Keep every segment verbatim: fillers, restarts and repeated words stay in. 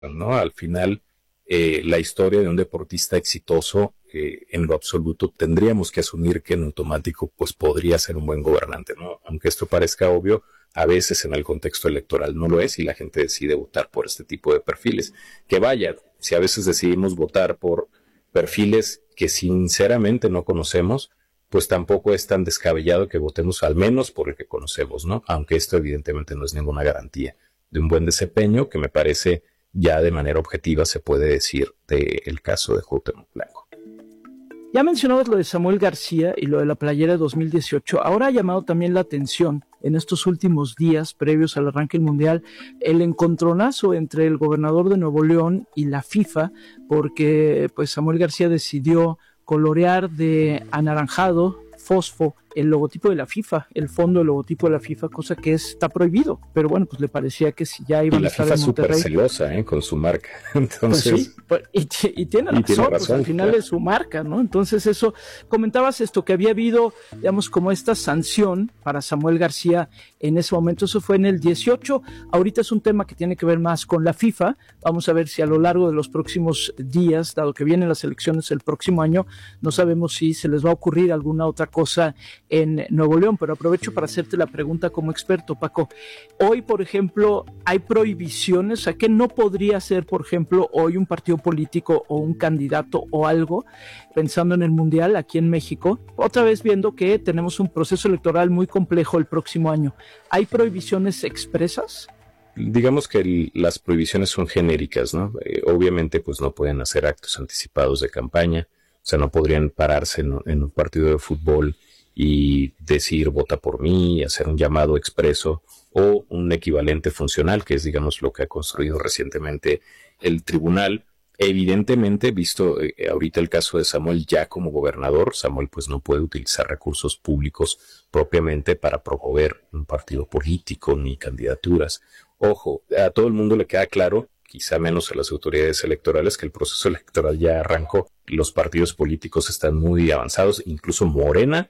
¿no? Al final, eh, la historia de un deportista exitoso, eh, en lo absoluto, tendríamos que asumir que en automático, pues podría ser un buen gobernante, ¿no? Aunque esto parezca obvio, a veces en el contexto electoral no lo es y la gente decide votar por este tipo de perfiles. Que vaya, si a veces decidimos votar por perfiles que sinceramente no conocemos, pues tampoco es tan descabellado que votemos al menos por el que conocemos, ¿no? Aunque esto evidentemente no es ninguna garantía de un buen desempeño, que me parece ya de manera objetiva se puede decir del caso de Cuauhtémoc Blanco. Ya mencionabas lo de Samuel García y lo de la playera de dos mil dieciocho. Ahora ha llamado también la atención en estos últimos días previos al arranque del Mundial el encontronazo entre el gobernador de Nuevo León y la FIFA, porque pues Samuel García decidió colorear de anaranjado, fosfo, el logotipo de la FIFA, el fondo del logotipo de la FIFA, cosa que es, está prohibido, pero bueno, pues le parecía que si ya iban a estar en Monterrey. Y la FIFA súper celosa, ¿eh? Con su marca. Entonces, pues sí, pues, y, y tiene razón, y tiene razón pues al final claro. Es su marca, ¿no? Entonces eso, comentabas esto, que había habido, digamos, como esta sanción para Samuel García en ese momento, eso fue en el dieciocho, ahorita es un tema que tiene que ver más con la FIFA, vamos a ver si a lo largo de los próximos días, dado que vienen las elecciones el próximo año, no sabemos si se les va a ocurrir alguna otra cosa en Nuevo León, pero aprovecho para hacerte la pregunta como experto, Paco. Hoy, por ejemplo, ¿hay prohibiciones? ¿A qué no podría ser, por ejemplo, hoy un partido político o un candidato o algo, pensando en el Mundial aquí en México? Otra vez viendo que tenemos un proceso electoral muy complejo el próximo año. ¿Hay prohibiciones expresas? Digamos que el, las prohibiciones son genéricas, ¿no? Eh, obviamente, pues no pueden hacer actos anticipados de campaña, o sea, no podrían pararse en, en un partido de fútbol y decir vota por mí, hacer un llamado expreso o un equivalente funcional, que es, digamos, lo que ha construido recientemente el tribunal. Evidentemente, visto eh, ahorita el caso de Samuel ya como gobernador, Samuel pues no puede utilizar recursos públicos propiamente para promover un partido político ni candidaturas. Ojo, a todo el mundo le queda claro, quizá menos a las autoridades electorales, que el proceso electoral ya arrancó. Los partidos políticos están muy avanzados, incluso Morena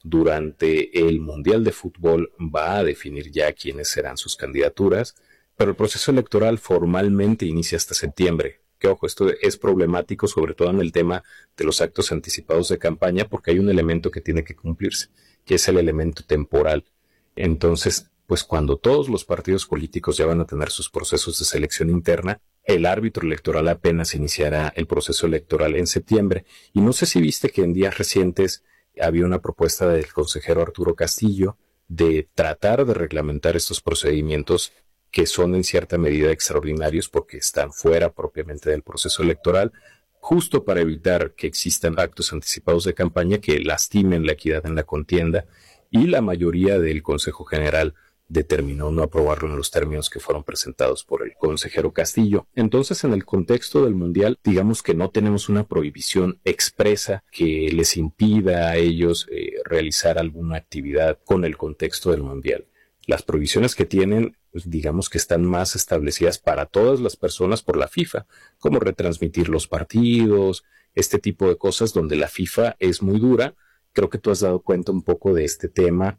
durante el Mundial de Fútbol va a definir ya quiénes serán sus candidaturas, pero el proceso electoral formalmente inicia hasta septiembre. Que ojo, esto es problemático, sobre todo en el tema de los actos anticipados de campaña, porque hay un elemento que tiene que cumplirse, que es el elemento temporal. Entonces, pues cuando todos los partidos políticos ya van a tener sus procesos de selección interna, el árbitro electoral apenas iniciará el proceso electoral en septiembre. Y no sé si viste que en días recientes había una propuesta del consejero Arturo Castillo de tratar de reglamentar estos procedimientos que son en cierta medida extraordinarios porque están fuera propiamente del proceso electoral, justo para evitar que existan actos anticipados de campaña que lastimen la equidad en la contienda, y la mayoría del Consejo General determinó no aprobarlo en los términos que fueron presentados por el consejero Castillo. Entonces, en el contexto del Mundial, digamos que no tenemos una prohibición expresa que les impida a ellos eh, realizar alguna actividad con el contexto del Mundial. Las prohibiciones que tienen, pues, digamos que están más establecidas para todas las personas por la FIFA, como retransmitir los partidos, este tipo de cosas donde la FIFA es muy dura. Creo que tú has dado cuenta un poco de este tema,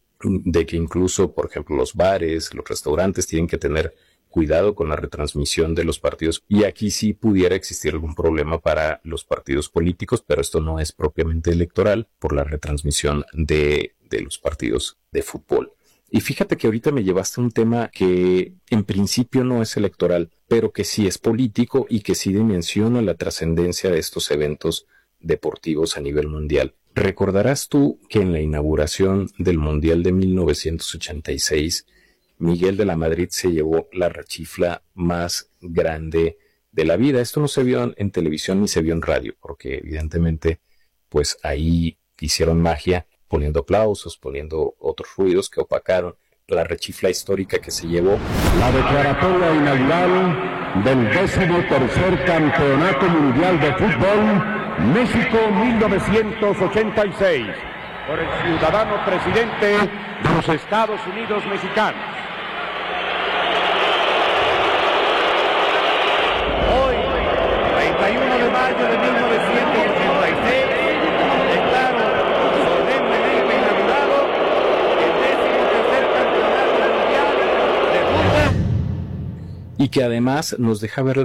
de que incluso, por ejemplo, los bares, los restaurantes tienen que tener cuidado con la retransmisión de los partidos, y aquí sí pudiera existir algún problema para los partidos políticos, pero esto no es propiamente electoral por la retransmisión de, de los partidos de fútbol. Y fíjate que ahorita me llevaste a un tema que en principio no es electoral, pero que sí es político y que sí dimensiona la trascendencia de estos eventos deportivos a nivel mundial. Recordarás tú que en la inauguración del Mundial de mil novecientos ochenta y seis, Miguel de la Madrid se llevó la rechifla más grande de la vida. Esto no se vio en televisión ni se vio en radio, porque evidentemente pues ahí hicieron magia, poniendo aplausos, poniendo otros ruidos que opacaron la rechifla histórica que se llevó. La declaratoria inaugural del décimo tercer Campeonato Mundial de Fútbol México mil novecientos ochenta y seis, por el ciudadano presidente de los Estados Unidos mexicanos. Hoy, treinta y uno de mayo de mil novecientos ochenta y seis, declaro solemnemente inaugurado el décimo tercer Campeonato Mundial de Fútbol. Y y que además nos deja ver